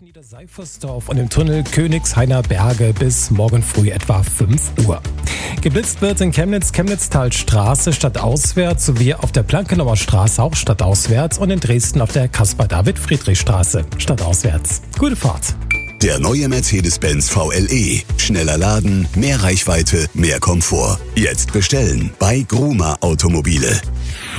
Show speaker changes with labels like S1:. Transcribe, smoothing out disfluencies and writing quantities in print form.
S1: Niederseifersdorf und im Tunnel Königshainer Berge bis morgen früh etwa 5 Uhr. Geblitzt wird in Chemnitz, Chemnitztalstraße stadtauswärts sowie auf der Plankenauer Straße auch stadtauswärts und in Dresden auf der Caspar-David-Friedrich-Straße stadtauswärts. Gute Fahrt.
S2: Der neue Mercedes-Benz VLE. Schneller laden, mehr Reichweite, mehr Komfort. Jetzt bestellen bei Gruma Automobile.